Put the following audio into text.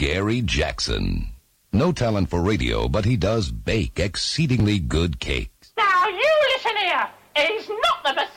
Gary Jackson. No talent for radio, but he does bake exceedingly good cakes. Now, you listen here. He's not the